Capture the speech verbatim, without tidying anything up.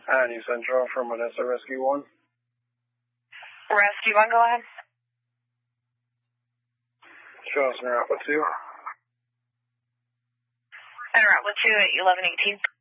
And you Central from Odessa Rescue one. Rescue one, go ahead. Show us in route with two. And route with two at eleven eighteen.